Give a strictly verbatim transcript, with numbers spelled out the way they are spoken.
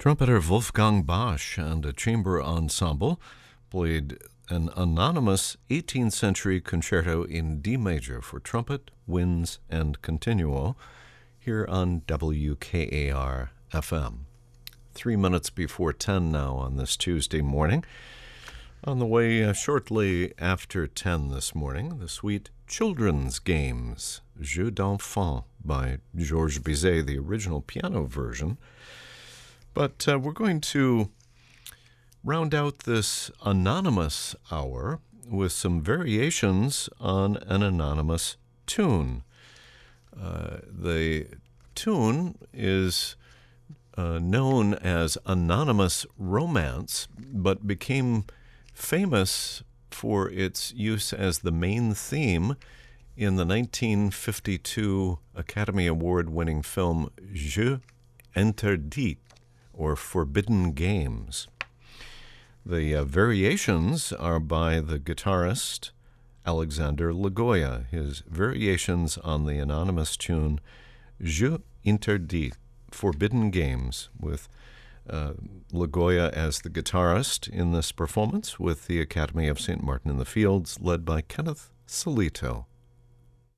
Trumpeter Wolfgang Bosch and a chamber ensemble played an anonymous eighteenth century concerto in D major for trumpet, winds, and continuo here on W K A R F M. Three minutes before ten now on this Tuesday morning. On the way uh, shortly after ten this morning, the sweet Children's Games, Jeux d'Enfants by Georges Bizet, the original piano version. But uh, we're going to round out this anonymous hour with some variations on an anonymous tune. Uh, the tune is uh, known as Anonymous Romance, but became famous for its use as the main theme in the nineteen fifty-two Academy Award-winning film Jeux Interdits, or Forbidden Games. The uh, variations are by the guitarist Alexander Lagoya, his variations on the anonymous tune Jeux Interdits, Forbidden Games, with uh, Lagoya as the guitarist in this performance with the Academy of Saint Martin in the Fields, led by Kenneth Solito.